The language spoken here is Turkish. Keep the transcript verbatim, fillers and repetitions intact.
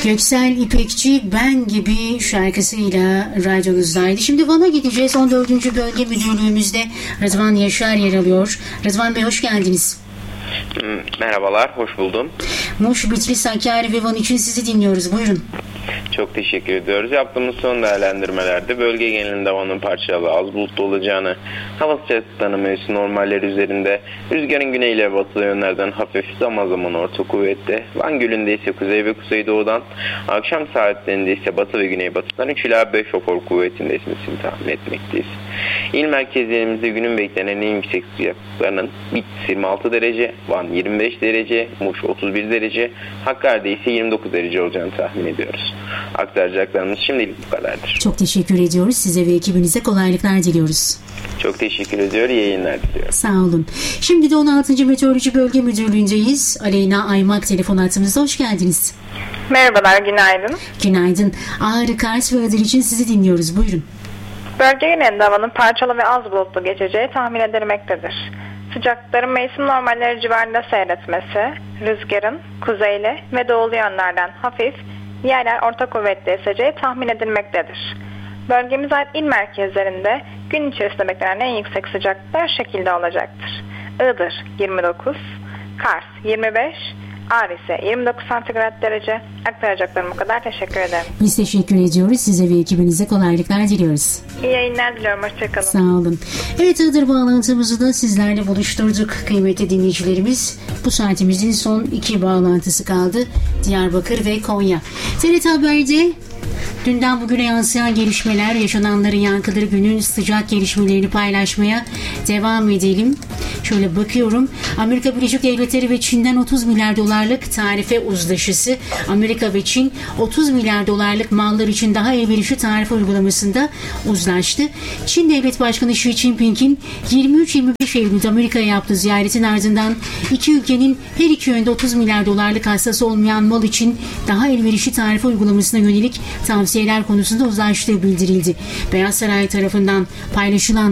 Göksel İpekçi Ben Gibi şarkısıyla radyonuzdaydı. Şimdi Van'a gideceğiz. on dördüncü Bölge Müdürlüğümüzde Rıdvan Yaşar yer alıyor. Rıdvan Bey hoş geldiniz. Merhabalar, hoş buldum. Muş, Bitlis, Hakkari ve Van için sizi dinliyoruz. Buyurun. Çok teşekkür ediyoruz. Yaptığımız son değerlendirmelerde bölge genelinde havanın parçalı az bulutlu olacağını, hava sıcaklık tanımı normaller üzerinde, rüzgarın güney ile batılı yönlerden hafif zaman zaman orta kuvvetli, Van Gölü'nde ise kuzey ve kuzeydoğudan, akşam saatlerinde ise batı ve güneybatıdan üç ila beş vapur kuvvetinde esmesini tahmin etmekteyiz. İl merkezlerimizde günün beklenen en yüksek sıcaklıklarının Bitlis yirmi altı derece, Van yirmi beş derece, Muş otuz bir derece, Hakkari'de ise yirmi dokuz derece olacağını tahmin ediyoruz. Aktaracaklarımız şimdilik bu kadardır. Çok teşekkür ediyoruz. Size ve ekibinize kolaylıklar diliyoruz. Çok teşekkür ediyor. İyi yayınlar diliyorum. Sağ olun. Şimdi de on altıncı Meteoroloji Bölge Müdürlüğü'ndeyiz. Aleyna Aymak telefon hattımızda. Hoş geldiniz. Merhabalar, günaydın. Günaydın. Ağrı, Kars ve Iğdır için sizi dinliyoruz. Buyurun. Bölge genelinde havanın parçalı ve az bulutlu geçeceği tahmin edilmektedir. Sıcaklıkların mevsim normalleri civarında seyretmesi, rüzgarın kuzeyli ve doğulu yönlerden hafif, yerler orta kuvvetli eseceği tahmin edilmektedir. Bölgemize ait il merkezlerinde gün içerisinde beklenen en yüksek sıcaklıklar şekilde olacaktır. Iğdır yirmi dokuz, Kars yirmi beş, Ağrı ise yirmi dokuz santigrat derece. Aktaracaklarım bu kadar. Teşekkür ederim. Biz teşekkür ediyoruz. Size ve ekibinize kolaylıklar diliyoruz. İyi yayınlar diliyorum. Hoşçakalın. Sağ olun. Evet, Iğdır bağlantımızı da sizlerle buluşturduk kıymetli dinleyicilerimiz. Bu saatimizin son iki bağlantısı kaldı. Diyarbakır ve Konya. T R T Haber'de dünden bugüne yansıyan gelişmeler, yaşananların yankıları, günün sıcak gelişmelerini paylaşmaya devam edelim. Şöyle bakıyorum. Amerika Birleşik Devletleri ve Çin'den otuz milyar dolarlık tarife uzlaşısı. Amerika ve Çin otuz milyar dolarlık mallar için daha elverişli tarife uygulamasında uzlaştı. Çin Devlet Başkanı Xi Jinping'in yirmi üç yirmi beş Eylül'de Amerika'ya yaptığı ziyaretin ardından iki ülkenin her iki yönde otuz milyar dolarlık hassas olmayan mal için daha elverişli tarife uygulamasına yönelik tavsiyeler konusunda uzlaştığı bildirildi. Beyaz Saray tarafından paylaşılan